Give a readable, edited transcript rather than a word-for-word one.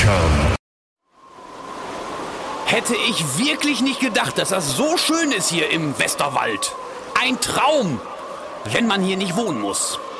Welcome. Hätte ich wirklich nicht gedacht, dass das so schön ist hier im Westerwald. Ein Traum, wenn man hier nicht wohnen muss.